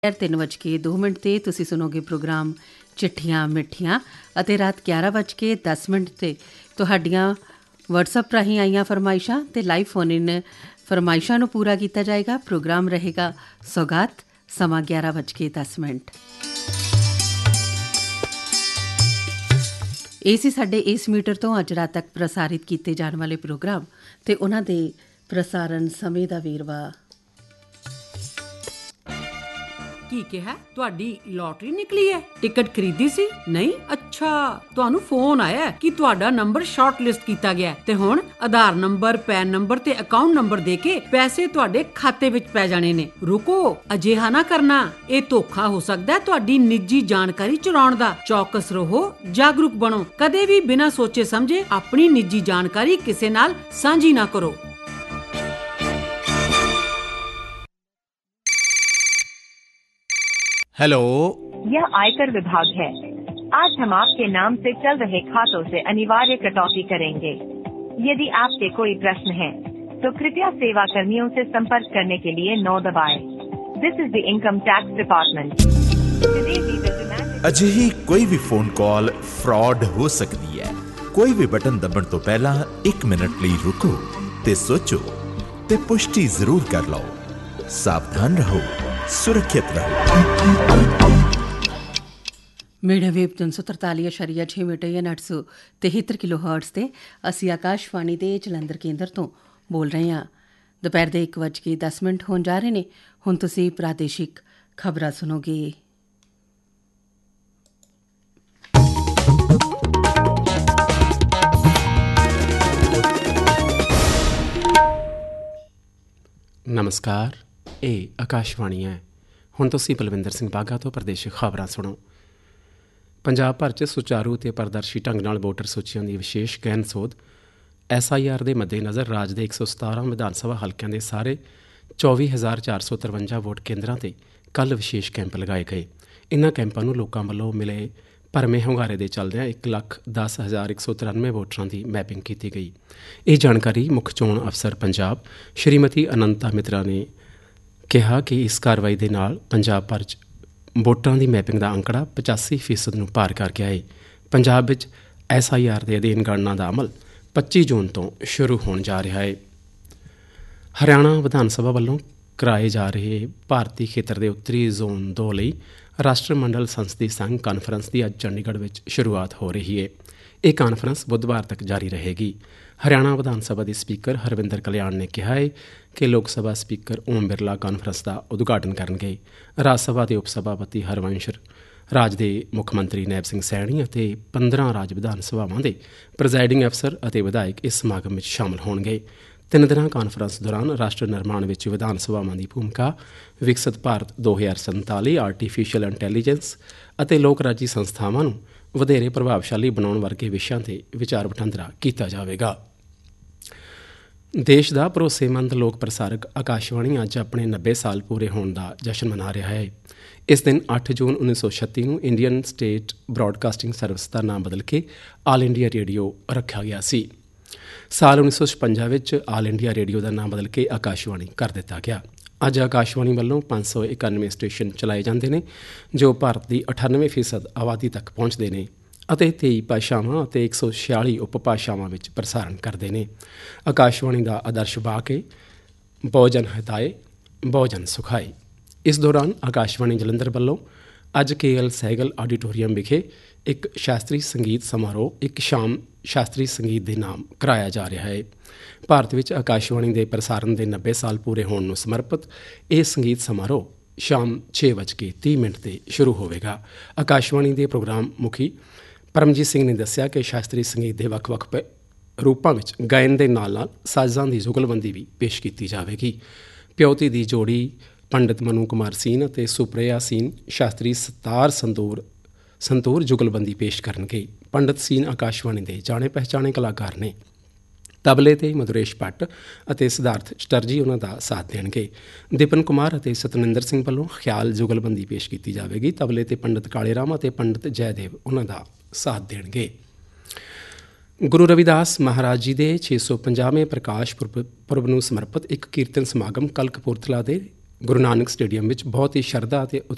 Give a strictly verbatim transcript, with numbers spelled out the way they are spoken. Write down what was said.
ਤਿੰਨ ਵੱਜ ਕੇ ਦੋ ਮਿੰਟ 'ਤੇ ਤੁਸੀਂ ਸੁਣੋਗੇ ਪ੍ਰੋਗਰਾਮ ਚਿੱਠੀਆਂ ਮਿੱਠੀਆਂ ਅਤੇ ਰਾਤ ਗਿਆਰਾਂ ਵੱਜ ਕੇ ਦਸ ਮਿੰਟ 'ਤੇ ਤੁਹਾਡੀਆਂ ਵਟਸਐਪ ਰਾਹੀਂ ਆਈਆਂ ਫਰਮਾਇਸ਼ਾਂ ਅਤੇ ਲਾਈਵ ਫੋਨ ਇਨ ਫਰਮਾਇਸ਼ਾਂ ਨੂੰ ਪੂਰਾ ਕੀਤਾ ਜਾਏਗਾ। ਪ੍ਰੋਗਰਾਮ ਰਹੇਗਾ ਸੌਗਾਤ, ਸਮਾਂ ਗਿਆਰਾਂ ਵੱਜ ਕੇ ਦਸ ਮਿੰਟ। ਇਹ ਸੀ ਸਾਡੇ ਇਸ ਮੀਟਰ ਤੋਂ ਅੱਜ ਰਾਤ ਤੱਕ ਪ੍ਰਸਾਰਿਤ ਕੀਤੇ ਜਾਣ ਵਾਲੇ ਪ੍ਰੋਗਰਾਮ ਅਤੇ ਉਹਨਾਂ ਦੇ ਪ੍ਰਸਾਰਣ ਸਮੇਂ ਦਾ ਵੇਰਵਾ। ਕੀ ਕਿਹਾ? ਤੁਹਾਡੀ ਲੋਟਰੀ ਨਿਕਲੀ ਹੈ? ਟਿਕਟ ਖਰੀਦੀ ਸੀ? ਨਹੀਂ? ਅੱਛਾ, ਤੁਹਾਨੂੰ ਫੋਨ ਆਇਆ ਕਿ ਤੁਹਾਡਾ ਨੰਬਰ ਸ਼ਾਰਟ ਲਿਸਟ ਕੀਤਾ ਗਿਆ ਤੇ ਹੁਣ ਆਧਾਰ ਨੰਬਰ, ਪੈਨ ਨੰਬਰ ਤੇ ਅਕਾਊਂਟ ਨੰਬਰ ਦੇ ਕੇ ਪੈਸੇ ਤੁਹਾਡੇ ਖਾਤੇ ਵਿੱਚ ਪੈ ਜਾਣੇ ਨੇ। ਰੁਕੋ, ਅਜਿਹਾ ਨਾ ਕਰਨਾ। ਇਹ ਧੋਖਾ ਹੋ ਸਕਦਾ ਹੈ ਤੁਹਾਡੀ ਨਿੱਜੀ ਜਾਣਕਾਰੀ ਚੁਰਾਉਣ ਦਾ। ਚੌਕਸ ਰਹੋ, ਜਾਗਰੂਕ ਬਣੋ। ਕਦੇ ਵੀ ਬਿਨਾਂ ਸੋਚੇ ਸਮਝੇ ਆਪਣੀ ਨਿੱਜੀ ਜਾਣਕਾਰੀ ਕਿਸੇ ਨਾਲ ਸਾਂਝੀ ਨਾ ਕਰੋ। हेलो, यह आयकर विभाग है। आज हम आपके नाम से चल रहे खातों से अनिवार्य कटौती करेंगे। यदि आपके कोई प्रश्न है तो कृपया सेवा कर्मियों से संपर्क करने के लिए नौ दबाएं। This is the income tax department. ਅਜਿਹੀ ਕੋਈ ਵੀ ਫੋਨ ਕਾਲ ਫਰਾਡ ਹੋ ਸਕਦੀ ਹੈ। ਕੋਈ ਵੀ ਬਟਨ ਦਬਣ ਤੋਂ ਪਹਿਲਾਂ ਇੱਕ ਮਿੰਟ ਲਈ ਰੁਕੋ ਤੇ ਸੋਚੋ ਤੇ ਪੁਸ਼ਟੀ ਜ਼ਰੂਰ ਕਰ ਲਓ। ਸਾਵਧਾਨ ਰਹੋ, ਸੁਰੱਖਿਅਤ ਰਹੋ। ਮੀਡੀਆ ਵੇਵ ਤਿੰਨ ਸੌ ਤਰਤਾਲੀ ਅਸ਼ਾਰੀਆ ਛੇ ਮੀਟਰ ਜਾਂ ਅੱਠ ਸੌ ਤਿਹੱਤਰ ਕਿਲੋ ਹਰਟਜ਼ 'ਤੇ ਅਸੀਂ ਆਕਾਸ਼ਵਾਣੀ ਦੇ ਜਲੰਧਰ ਕੇਂਦਰ ਤੋਂ ਬੋਲ ਰਹੇ ਹਾਂ। ਦੁਪਹਿਰ ਦੇ ਇੱਕ ਵੱਜ ਕੇ ਦਸ ਮਿੰਟ ਹੋਣ ਜਾ ਰਹੇ ਨੇ। ਹੁਣ ਤੁਸੀਂ ਪ੍ਰਾਦੇਸ਼ਿਕ ਖਬਰਾਂ ਸੁਣੋਗੇ। ਨਮਸਕਾਰ, ਇਹ ਆਕਾਸ਼ਵਾਣੀ ਹੈ। ਹੁਣ ਤੁਸੀਂ ਬਲਵਿੰਦਰ ਸਿੰਘ ਬਾਘਾ ਤੋਂ ਪ੍ਰਦੇਸ਼ਿਕ ਖਬਰਾਂ ਸੁਣੋ। ਪੰਜਾਬ ਭਰ 'ਚ ਸੁਚਾਰੂ ਅਤੇ ਪਾਰਦਰਸ਼ੀ ਢੰਗ ਨਾਲ ਵੋਟਰ ਸੂਚੀਆਂ ਦੀ ਵਿਸ਼ੇਸ਼ ਗਹਿਨ ਸੋਧ ਐਸ ਆਈ ਆਰ ਦੇ ਮੱਦੇਨਜ਼ਰ ਰਾਜ ਦੇ ਇੱਕ ਸੌ ਸਤਾਰਾਂ ਵਿਧਾਨ ਸਭਾ ਹਲਕਿਆਂ ਦੇ ਸਾਰੇ ਚੌਵੀ ਹਜ਼ਾਰ ਚਾਰ ਸੌ ਤਰਵੰਜਾ ਵੋਟ ਕੇਂਦਰਾਂ 'ਤੇ ਕੱਲ੍ਹ ਵਿਸ਼ੇਸ਼ ਕੈਂਪ ਲਗਾਏ ਗਏ। ਇਨ੍ਹਾਂ ਕੈਂਪਾਂ ਨੂੰ ਲੋਕਾਂ ਵੱਲੋਂ ਮਿਲੇ ਭਰਵੇਂ ਹੁੰਗਾਰੇ ਦੇ ਚੱਲਦਿਆਂ ਇੱਕ ਲੱਖ ਦਸ ਹਜ਼ਾਰ ਇੱਕ ਸੌ ਤਰਾਨਵੇਂ ਵੋਟਰਾਂ ਦੀ ਮੈਪਿੰਗ ਕੀਤੀ ਗਈ। ਇਹ ਜਾਣਕਾਰੀ ਮੁੱਖ ਚੋਣ ਅਫਸਰ ਪੰਜਾਬ ਸ਼੍ਰੀਮਤੀ ਅਨੰਤਾ ਮਿਤਰਾ ਨੇ ਕਿਹਾ ਕਿ ਇਸ ਕਾਰਵਾਈ ਦੇ ਨਾਲ ਪੰਜਾਬ ਭਰ 'ਚ ਵੋਟਰਾਂ ਦੀ ਮੈਪਿੰਗ ਦਾ ਅੰਕੜਾ ਪਚਾਸੀ ਫੀਸਦ ਨੂੰ ਪਾਰ ਕਰ ਗਿਆ ਹੈ। ਪੰਜਾਬ ਵਿੱਚ ਐਸ ਆਈ ਆਰ ਦੇ ਅਧੀਨ ਗਣਨਾ ਦਾ ਅਮਲ ਪੱਚੀ ਜੂਨ ਤੋਂ ਸ਼ੁਰੂ ਹੋਣ ਜਾ ਰਿਹਾ ਹੈ। ਹਰਿਆਣਾ ਵਿਧਾਨ ਸਭਾ ਵੱਲੋਂ ਕਰਾਏ ਜਾ ਰਹੇ ਭਾਰਤੀ ਖੇਤਰ ਦੇ ਉੱਤਰੀ ਜ਼ੋਨ ਦੋ ਲਈ ਰਾਸ਼ਟਰ ਮੰਡਲ ਸੰਸਦੀ ਸੰਘ ਕਾਨਫਰੰਸ ਦੀ ਅੱਜ ਚੰਡੀਗੜ੍ਹ ਵਿੱਚ ਸ਼ੁਰੂਆਤ ਹੋ ਰਹੀ ਹੈ। ਇਹ ਕਾਨਫਰੰਸ ਬੁੱਧਵਾਰ ਤੱਕ ਜਾਰੀ ਰਹੇਗੀ। ਹਰਿਆਣਾ ਵਿਧਾਨ ਸਭਾ ਦੇ ਸਪੀਕਰ ਹਰਵਿੰਦਰ ਕਲਿਆਣ ਨੇ ਕਿਹਾ ਹੈ ਕਿ ਲੋਕ ਸਭਾ ਸਪੀਕਰ ਓਮ ਬਿਰਲਾ ਕਾਨਫਰੰਸ ਦਾ ਉਦਘਾਟਨ ਕਰਨਗੇ। ਰਾਜ ਸਭਾ ਦੇ ਉਪ ਸਭਾਪਤੀ ਹਰਵੰਸ਼, ਰਾਜ ਦੇ ਮੁੱਖ ਮੰਤਰੀ ਨੈਬ ਸਿੰਘ ਸੈਣੀ ਅਤੇ ਪੰਦਰਾਂ ਰਾਜ ਵਿਧਾਨ ਸਭਾਵਾਂ ਦੇ ਪ੍ਰੈਜ਼ਾਈਡਿੰਗ ਅਫਸਰ ਅਤੇ ਵਿਧਾਇਕ ਇਸ ਸਮਾਗਮ ਵਿੱਚ ਸ਼ਾਮਲ ਹੋਣਗੇ। ਤਿੰਨ ਦਿਨਾਂ ਕਾਨਫਰੰਸ ਦੌਰਾਨ ਰਾਸ਼ਟਰ ਨਿਰਮਾਣ ਵਿੱਚ ਵਿਧਾਨ ਸਭਾਵਾਂ ਦੀ ਭੂਮਿਕਾ, ਵਿਕਸਿਤ ਭਾਰਤ ਦੋ ਹਜ਼ਾਰ ਸੰਤਾਲੀ, ਆਰਟੀਫਿਸ਼ੀਅਲ ਇੰਟੈਲੀਜੈਂਸ ਅਤੇ ਲੋਕ ਰਾਜੀ ਸੰਸਥਾਵਾਂ ਨੂੰ ਵਧੇਰੇ ਪ੍ਰਭਾਵਸ਼ਾਲੀ ਬਣਾਉਣ ਵਰਗੇ ਵਿਸ਼ਿਆਂ 'ਤੇ ਵਿਚਾਰ ਵਟਾਂਦਰਾ ਕੀਤਾ ਜਾਵੇਗਾ। ਦੇਸ਼ ਦਾ ਭਰੋਸੇਮੰਦ ਲੋਕ ਪ੍ਰਸਾਰਕ ਆਕਾਸ਼ਵਾਣੀ ਅੱਜ ਆਪਣੇ ਨੱਬੇ ਸਾਲ ਪੂਰੇ ਹੋਣ ਦਾ ਜਸ਼ਨ ਮਨਾ ਰਿਹਾ ਹੈ। ਇਸ ਦਿਨ ਅੱਠ ਜੂਨ ਉੱਨੀ ਸੌ ਛੱਤੀ ਨੂੰ ਇੰਡੀਅਨ ਸਟੇਟ ਬ੍ਰੌਡਕਾਸਟਿੰਗ ਸਰਵਿਸ ਦਾ ਨਾਮ ਬਦਲ ਕੇ ਆਲ ਇੰਡੀਆ ਰੇਡੀਓ ਰੱਖਿਆ ਗਿਆ ਸੀ। ਸਾਲ ਉੱਨੀ ਸੌ ਛਪੰਜਾ ਵਿੱਚ ਆਲ ਇੰਡੀਆ ਰੇਡੀਓ ਦਾ ਨਾਮ ਬਦਲ ਕੇ ਆਕਾਸ਼ਵਾਣੀ ਕਰ ਦਿੱਤਾ ਗਿਆ। ਅੱਜ ਆਕਾਸ਼ਵਾਣੀ ਵੱਲੋਂ ਪੰਜ ਸੌ ਇਕਾਨਵੇਂ ਸਟੇਸ਼ਨ ਚਲਾਏ ਜਾਂਦੇ ਨੇ ਜੋ ਭਾਰਤ ਦੀ ਅਠਾਨਵੇਂ ਫੀਸਦ ਆਬਾਦੀ ਤੱਕ ਪਹੁੰਚਦੇ ਨੇ ਅਤੇ ਤੇਈ ਭਾਸ਼ਾਵਾਂ ਅਤੇ ਇੱਕ ਸੌ ਛਿਆਲੀ ਉਪ ਭਾਸ਼ਾਵਾਂ ਵਿੱਚ ਪ੍ਰਸਾਰਣ ਕਰਦੇ ਨੇ। ਆਕਾਸ਼ਵਾਣੀ ਦਾ ਆਦਰਸ਼ ਵਾਕ ਹੈ, ਬਹੁਜਨ ਹਿਤਾਏ ਬਹੁਜਨ ਸੁਖਾਏ। ਇਸ ਦੌਰਾਨ ਆਕਾਸ਼ਵਾਣੀ ਜਲੰਧਰ ਵੱਲੋਂ ਅੱਜ ਕੇ ਐਲ ਸਹਿਗਲ ਆਡੀਟੋਰੀਅਮ ਵਿਖੇ ਇੱਕ ਸ਼ਾਸਤਰੀ ਸੰਗੀਤ ਸਮਾਰੋਹ ਇੱਕ ਸ਼ਾਮ ਸ਼ਾਸਤਰੀ ਸੰਗੀਤ ਦੇ ਨਾਮ ਕਰਾਇਆ ਜਾ ਰਿਹਾ ਹੈ। ਭਾਰਤ ਵਿੱਚ ਆਕਾਸ਼ਵਾਣੀ ਦੇ ਪ੍ਰਸਾਰਣ ਦੇ ਨੱਬੇ ਸਾਲ ਪੂਰੇ ਹੋਣ ਨੂੰ ਸਮਰਪਿਤ ਇਹ ਸੰਗੀਤ ਸਮਾਰੋਹ ਸ਼ਾਮ ਛੇ ਵੱਜ ਕੇ ਤੀਹ ਮਿੰਟ 'ਤੇ ਸ਼ੁਰੂ ਹੋਵੇਗਾ। ਆਕਾਸ਼ਵਾਣੀ ਦੇ ਪ੍ਰੋਗਰਾਮ ਮੁਖੀ ਪਰਮਜੀਤ ਸਿੰਘ ਨੇ ਦੱਸਿਆ ਕਿ ਸ਼ਾਸਤਰੀ ਸੰਗੀਤ ਦੇ ਵੱਖ-ਵੱਖ ਰੂਪਾਂ ਵਿੱਚ ਗਾਇਨ ਦੇ ਨਾਲ ਨਾਲ ਸਾਜ਼ਾਂ ਦੀ ਜੁਗਲਬੰਦੀ ਵੀ ਪੇਸ਼ ਕੀਤੀ ਜਾਵੇਗੀ। ਪਿਓਤੀ ਦੀ ਜੋੜੀ ਪੰਡਿਤ ਮਨੂ ਕੁਮਾਰ ਸੀਨ ਅਤੇ ਸੁਪ੍ਰਿਆ ਸੀਨ ਸ਼ਾਸਤਰੀ ਸਤਾਰ ਸੰਤੂਰ ਸੰਤੂਰ ਜੁਗਲਬੰਦੀ ਪੇਸ਼ ਕਰਨਗੇ। ਪੰਡਿਤ ਸੀਨ ਆਕਾਸ਼ਵਾਣੀ ਦੇ ਜਾਣੇ ਪਹਿਚਾਣੇ ਕਲਾਕਾਰ ਨੇ। ਤਬਲੇ 'ਤੇ ਮਧੁਰੇਸ਼ ਭੱਟ ਅਤੇ ਸਿਧਾਰਥ ਚਟਰਜੀ ਉਹਨਾਂ ਦਾ ਸਾਥ ਦੇਣਗੇ। ਦਿਪਨ ਕੁਮਾਰ ਅਤੇ ਸਤਨਿੰਦਰ ਸਿੰਘ ਵੱਲੋਂ ਖਿਆਲ ਜੁਗਲਬੰਦੀ ਪੇਸ਼ ਕੀਤੀ ਜਾਵੇਗੀ। ਤਬਲੇ 'ਤੇ ਪੰਡਿਤ ਕਾਲੇ ਰਾਮ ਅਤੇ ਪੰਡਿਤ ਜੈਦੇਵ ਉਹਨਾਂ ਦਾ ਸਾਥ ਦੇਣਗੇ। ਗੁਰੂ ਰਵਿਦਾਸ ਮਹਾਰਾਜ ਜੀ ਦੇ ਛੇ ਸੌ ਪੰਜਾਹਵੇਂ ਪ੍ਰਕਾਸ਼ ਪੁਰਬ ਨੂੰ ਸਮਰਪਿਤ ਇੱਕ ਕੀਰਤਨ ਸਮਾਗਮ ਕੱਲ੍ਹ ਕਪੂਰਥਲਾ ਦੇ ਗੁਰੂ ਨਾਨਕ ਸਟੇਡੀਅਮ ਵਿੱਚ ਬਹੁਤ ਹੀ ਸ਼ਰਧਾ ਅਤੇ